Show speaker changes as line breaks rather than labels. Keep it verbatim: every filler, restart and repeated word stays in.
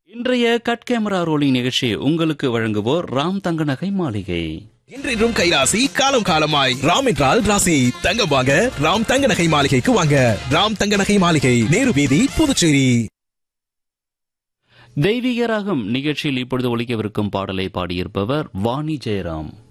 இன்றைய cut camera rolling நிகழ்ச்சி உங்களுக்கு வழங்குவோர் ராம் தங்க நகை மாளிகை.
இன்றையும் கைராசி காலம் காலமாய் ராம் என்றால் ராசி தங்கம் வாங்க ராம் தங்க நகை மாளிகைக்கு வாங்க. ராம் தங்க நகை மாளிகை, நேரு வீதி, புதுச்சேரி.
தெய்வீக ராகம் நிகழ்ச்சியில் இப்பொழுது ஒலிக்கவிருக்கும் பாடலை பாடியிருப்பவர் வாணி ஜெயராம்.